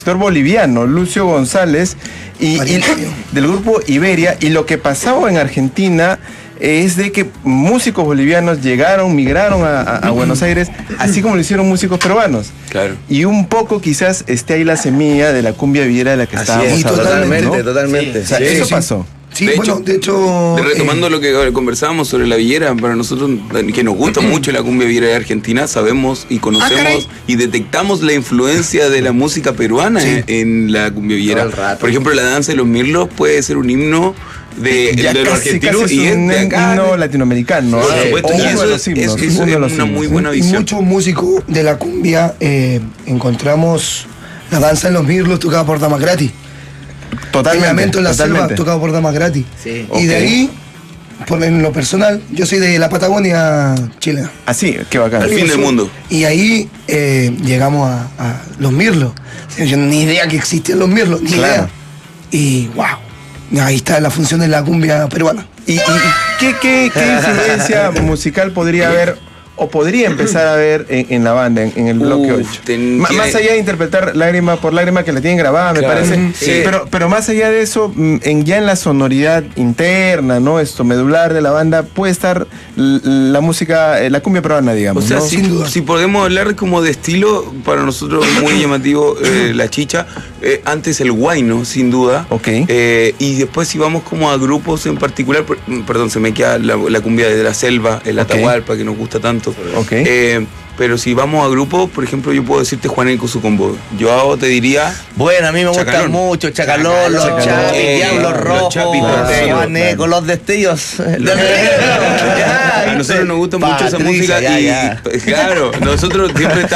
boliviano, Lucio González, y del grupo Iberia, y lo que pasaba en Argentina es de que músicos bolivianos migraron a Buenos Aires, así como lo hicieron músicos peruanos. Claro. Y un poco quizás esté ahí la semilla de la cumbia villera de la que estábamos hablando, ¿no? Totalmente. O sea, Sí, eso sí. pasó. Sí, de hecho, retomando lo que conversábamos sobre la villera, para nosotros que nos gusta mucho la cumbia villera de Argentina, sabemos y conocemos y detectamos la influencia de la música peruana en la cumbia villera. Por ejemplo, la danza de los mirlos puede ser un himno de los argentinos y es un himno latinoamericano. Por supuesto, y eso es una muy buena visión. Muchos músicos de la cumbia encontramos la danza en los mirlos tocada por Damas Gratis. Totalmente. El lamento en la selva tocado por Damas Gratis. Sí. Y de ahí, en lo personal, yo soy de la Patagonia chilena. Así, qué bacán. Al fin del mundo. Y ahí llegamos a los mirlos. Yo ni idea que existían los mirlos, ni idea. Y wow, ahí está la función de la cumbia peruana. ¿Y qué influencia musical podría haber o podría empezar a ver en la banda, en el bloque 8? Más allá de interpretar lágrima por lágrima, que la tienen grabada, me parece. Sí. Pero más allá de eso, ya en la sonoridad interna, ¿no? Medular de la banda, puede estar la música, la cumbia peruana, digamos. O sea, ¿no? si podemos hablar como de estilo, para nosotros muy llamativo la chicha, antes el huayno, sin duda. Ok. Y después si vamos como a grupos en particular, perdón, se me queda la cumbia de la selva, el Atahualpa, que nos gusta tanto. Okay. Pero si vamos a grupos, por ejemplo, yo puedo decirte Juan el Combo. Yo te diría... Bueno, a mí me gusta mucho Chacalón, los Chapis, Diablos Rojos, Juaneco, los Destellos. A nosotros nos gusta mucho esa música. Claro, nosotros siempre